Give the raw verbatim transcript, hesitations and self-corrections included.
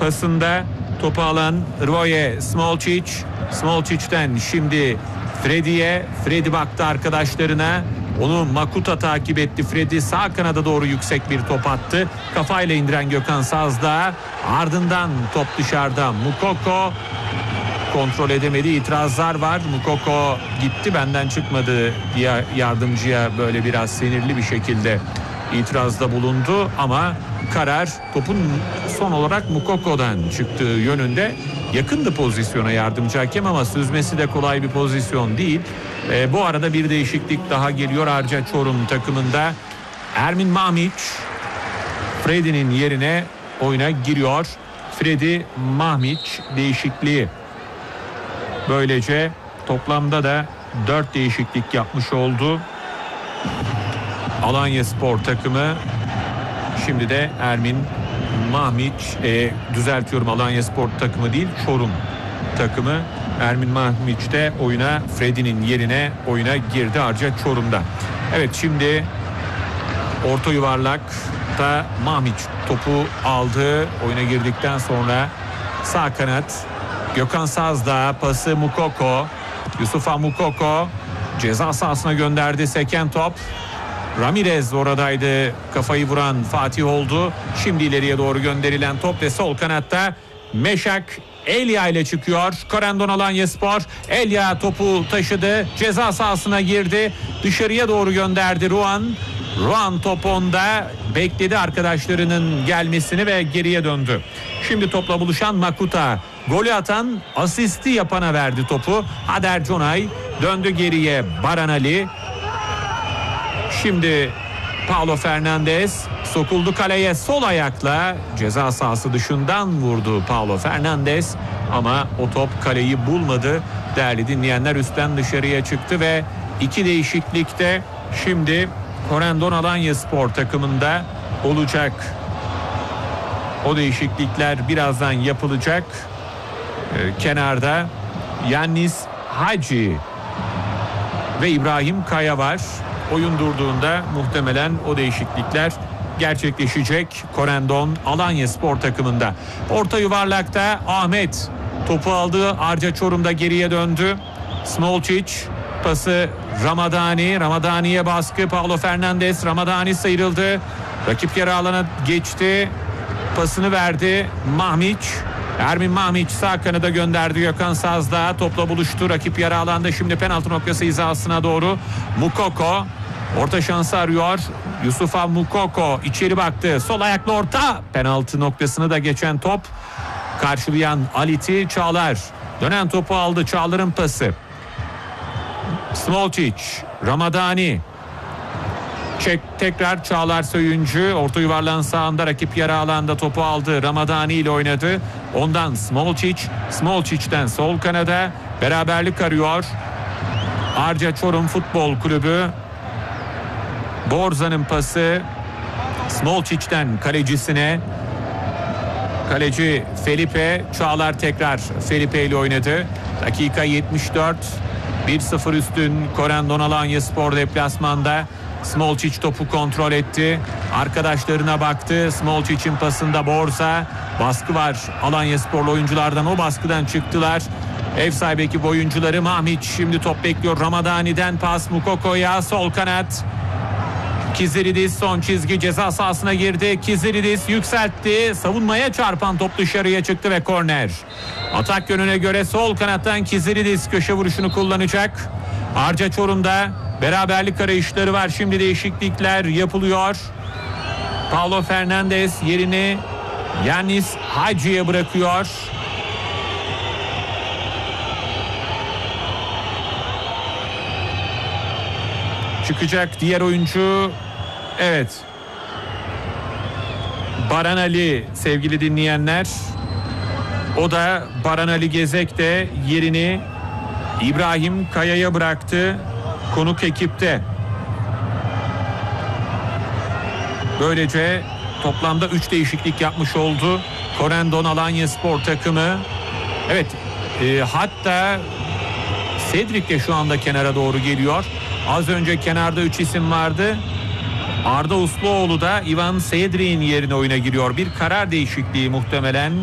pasında topu alan Rvoje Smolcic. Smolcic'ten şimdi Fredi'ye. Fredi baktı arkadaşlarına. Onu Makuta takip etti. Fredi sağ kanada doğru yüksek bir top attı. Kafayla indiren Gökhan Sazdağ. Ardından top dışarıda. Mukoko kontrol edemedi. İtirazlar var. Mukoko gitti, benden çıkmadı diye yardımcıya böyle biraz sinirli bir şekilde itirazda bulundu ama karar topun son olarak Mukoko'dan çıktığı yönünde. Yakındı pozisyona yardımcı hakem ama süzmesi de kolay bir pozisyon değil. E, bu arada bir değişiklik daha geliyor Arca Çorum takımında. Ermin Mahmiç Fredi'nin yerine oyuna giriyor. Fredi Mahmiç değişikliği. Böylece toplamda da dört değişiklik yapmış oldu Alanyaspor takımı. Şimdi de Ermin Mahmiç, e, düzeltiyorum, Alanyaspor takımı değil, Çorum takımı. Ermin Mahmiç de oyuna, Fredi'nin yerine oyuna girdi Arca Çorum'da. Evet, şimdi orta yuvarlakta Mahmiç topu aldı. Oyuna girdikten sonra sağ kanat Gökhan Sazdağ, pası Mukoko. Yusufa Mukoko ceza sahasına gönderdi. Seken top. Ramirez oradaydı. Kafayı vuran Fatih oldu. Şimdi ileriye doğru gönderilen top ve sol kanatta Meşak Elia ile çıkıyor. Korendon Alanyaspor. Elia topu taşıdı. Ceza sahasına girdi. Dışarıya doğru gönderdi Ruan. Ruan top onda, bekledi arkadaşlarının gelmesini ve geriye döndü. Şimdi topla buluşan Makuta. Golü atan, asisti yapana verdi topu. Hader Conay döndü geriye. Baran Ali. Şimdi Paulo Fernandes sokuldu kaleye sol ayakla. Ceza sahası dışından vurdu Paulo Fernandes. Ama o top kaleyi bulmadı. Değerli dinleyenler, üstten dışarıya çıktı ve iki değişiklikte şimdi Korendon Alanyaspor takımında olacak. O değişiklikler birazdan yapılacak. Ee, kenarda Yannis Hacı ve İbrahim Kaya var. Oyun durduğunda muhtemelen o değişiklikler gerçekleşecek Korendon Alanyaspor takımında. Orta yuvarlakta Ahmet topu aldı. Arca Çorum'da geriye döndü. Smolcic pası Ramadani. Ramadani'ye baskı. Paulo Fernandes. Ramadani sıyrıldı. Rakip yarı alana geçti. Pasını verdi Mahmiç. Ermin Mahmiç sağ kanada gönderdi. Gökhan Sazdağ topla buluştu. Rakip yarı alanda, şimdi penaltı noktası hizasına doğru. Mukoko orta şansı arıyor. Yusufa Mukoko içeri baktı. Sol ayaklı orta. Penaltı noktasını da geçen top. Karşılayan Aliti Çağlar. Dönen topu aldı. Çağlar'ın pası. Smolcic, Ramadani. Çek tekrar Çağlar Söyüncü. Orta yuvarlağın sağında rakip yarı alanda topu aldı. Ramadani ile oynadı. Ondan Smolcic. Smolcic'ten sol kanada beraberlik arıyor Arca Çorum Futbol Kulübü. Borza'nın pası Smolcic'ten kalecisine. Kaleci Felipe. Çağlar tekrar Felipe ile oynadı. Dakika yetmiş dört. bir sıfır üstün Korendon Alanyaspor deplasmanda. Smolcic topu kontrol etti. Arkadaşlarına baktı. Smolcic'in pasında Borza. Baskı var Alanyasporlu oyunculardan. O baskıdan çıktılar. Ev sahibi ekip oyuncuları. Mahmiç şimdi top bekliyor. Ramadani'den pas Mukoko'ya. Sol kanat. Kiziridis son çizgi ceza sahasına girdi. Kiziridis yükseltti. Savunmaya çarpan top dışarıya çıktı ve korner. Atak yönüne göre sol kanattan Kiziridis köşe vuruşunu kullanacak. Arca Çorum'da beraberlik arayışları var. Şimdi değişiklikler yapılıyor. Paulo Fernandes yerini Yannis Hacı'ya bırakıyor. Çıkacak diğer oyuncu. Evet. Baran Ali sevgili dinleyenler. O da Baran Ali Gezek de yerini İbrahim Kaya'ya bıraktı konuk ekipte. Böylece toplamda üç değişiklik yapmış oldu Korendon Alanyaspor takımı. Evet, e, hatta Cedric de şu anda kenara doğru geliyor. Az önce kenarda üç isim vardı. Arda Usluoğlu da Ivan Cedric'in yerine oyuna giriyor. Bir karar değişikliği muhtemelen.